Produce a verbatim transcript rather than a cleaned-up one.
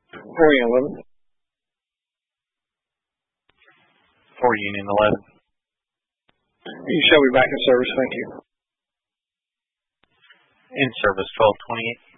four Union eleven. four Union eleven. You shall be back in service. Thank you. In service twelve twenty-eight.